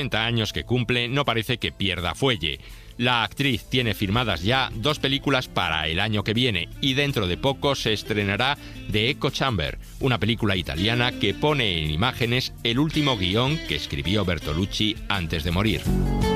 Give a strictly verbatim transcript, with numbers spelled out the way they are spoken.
treinta años que cumple no parece que pierda fuelle. La actriz tiene firmadas ya dos películas para el año que viene y dentro de poco se estrenará The Echo Chamber, una película italiana que pone en imágenes el último guión que escribió Bertolucci antes de morir.